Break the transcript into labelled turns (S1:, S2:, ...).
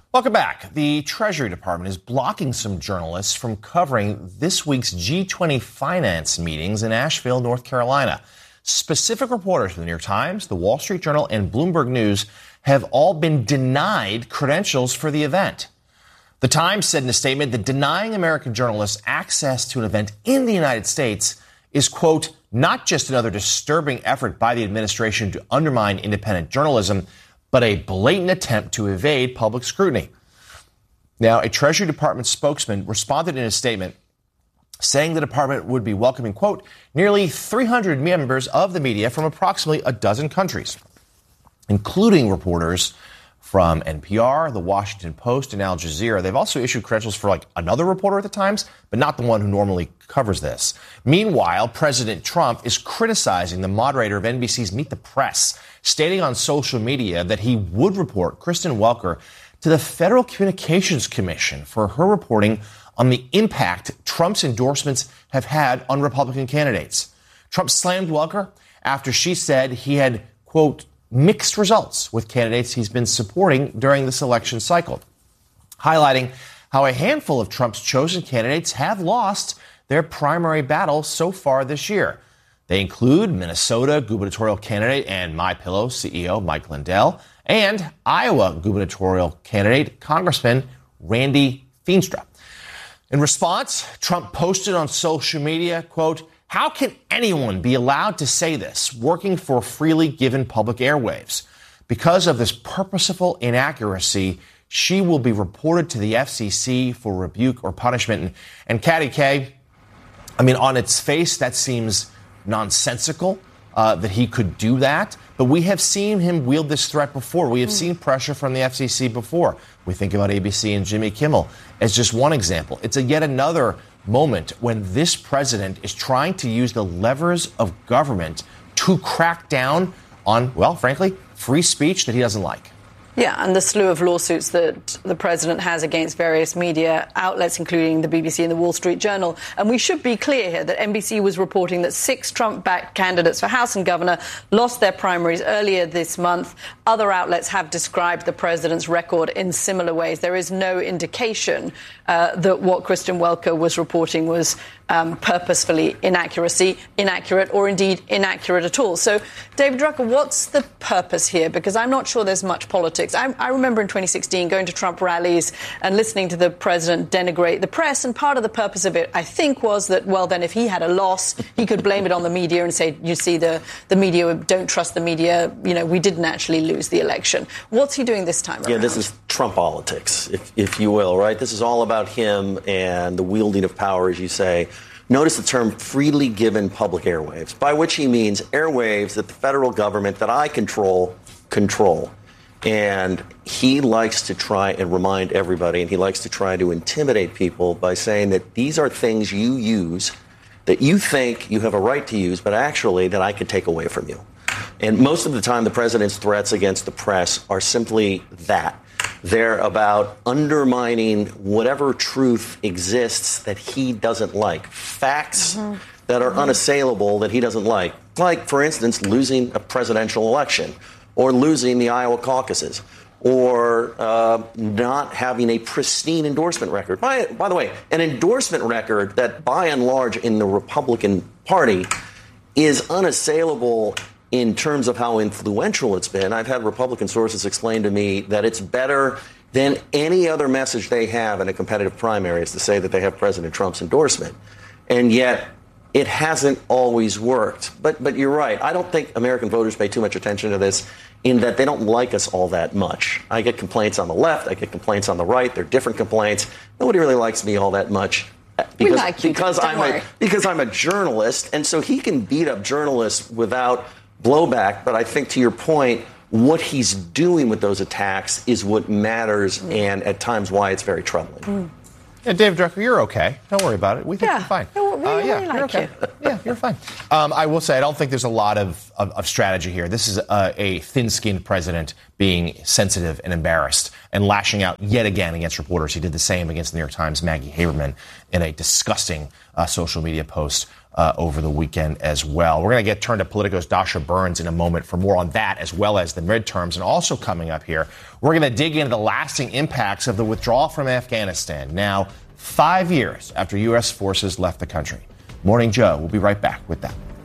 S1: Welcome back. The Treasury Department is blocking some journalists from covering this week's G20 finance meetings in Asheville, North Carolina. Specific reporters from the New York Times, the Wall Street Journal, and Bloomberg News have all been denied credentials for the event. The Times said in a statement that denying American journalists access to an event in the United States is, quote, not just another disturbing effort by the administration to undermine independent journalism, but a blatant attempt to evade public scrutiny. Now, a Treasury Department spokesman responded in a statement saying the department would be welcoming, quote, nearly 300 members of the media from approximately a dozen countries, including reporters from NPR, The Washington Post, and Al Jazeera. They've also issued credentials for another reporter at the Times, but not the one who normally covers this. Meanwhile, President Trump is criticizing the moderator of NBC's Meet the Press, stating on social media that he would report Kristen Welker to the Federal Communications Commission for her reporting on the impact Trump's endorsements have had on Republican candidates. Trump slammed Welker after she said he had, quote, mixed results with candidates he's been supporting during this election cycle, highlighting how a handful of Trump's chosen candidates have lost their primary battle so far this year. They include Minnesota gubernatorial candidate and MyPillow CEO Mike Lindell and Iowa gubernatorial candidate Congressman Randy Feenstra. In response, Trump posted on social media, quote, how can anyone be allowed to say this, working for freely given public airwaves? Because of this purposeful inaccuracy, she will be reported to the FCC for rebuke or punishment. And Katty K, on its face, that seems nonsensical that he could do that. But we have seen him wield this threat before. We have seen pressure from the FCC before. We think about ABC and Jimmy Kimmel as just one example. It's yet another moment when this president is trying to use the levers of government to crack down on, well, frankly, free speech that he doesn't like.
S2: Yeah, and the slew of lawsuits that the president has against various media outlets, including the BBC and the Wall Street Journal. And we should be clear here that NBC was reporting that 6 Trump-backed candidates for House and governor lost their primaries earlier this month. Other outlets have described the president's record in similar ways. There is no indication that what Kristen Welker was reporting was purposefully inaccurate, or indeed inaccurate at all. So, David Drucker, what's the purpose here? Because I'm not sure there's much politics. I remember in 2016 going to Trump rallies and listening to the president denigrate the press, and part of the purpose of it, I think, was that, well, then if he had a loss, he could blame it on the media and say, you see, the media, don't trust the media, we didn't actually lose the election. What's he doing this time around?
S3: Yeah, this is Trump politics, if you will, right? This is all about him and the wielding of power, as you say. Notice the term freely given public airwaves, by which he means airwaves that the federal government that I control. And he likes to try and remind everybody, and he likes to try to intimidate people by saying that these are things you use that you think you have a right to use, but actually that I could take away from you. And most of the time, the president's threats against the press are simply that. They're about undermining whatever truth exists that he doesn't like. Facts that are unassailable that he doesn't like. Like, for instance, losing a presidential election, or losing the Iowa caucuses, or not having a pristine endorsement record. By the way, an endorsement record that, by and large, in the Republican Party is unassailable in terms of how influential it's been. I've had Republican sources explain to me that it's better than any other message they have in a competitive primary is to say that they have President Trump's endorsement. And yet, it hasn't always worked. But you're right. I don't think American voters pay too much attention to this, in that they don't like us all that much. I get complaints on the left. I get complaints on the right. They're different complaints. Nobody really likes me all that much. Because I'm a journalist, and so he can beat up journalists without blowback. But I think, to your point, what he's doing with those attacks is what matters, and at times why it's very troubling.
S1: Yeah, David Drucker, you're okay. Don't worry about it. We think you're fine.
S2: You're
S1: okay. Yeah, you're fine. I will say I don't think there's a lot of strategy here. This is a thin-skinned president being sensitive and embarrassed and lashing out yet again against reporters. He did the same against the New York Times' Maggie Haberman in a disgusting social media post over the weekend as well. We're going to turn to Politico's Dasha Burns in a moment for more on that, as well as the midterms. And also coming up here, we're going to dig into the lasting impacts of the withdrawal from Afghanistan, now 5 years after U.S. forces left the country. Morning Joe will be right back with that.